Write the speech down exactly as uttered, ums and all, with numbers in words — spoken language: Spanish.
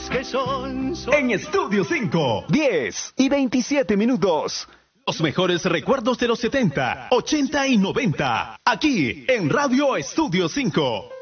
los que son, son... En Estudio cinco, diez y veintisiete minutos. Los mejores recuerdos de los setenta, ochenta y noventa. Aquí en Radio Estudio cinco.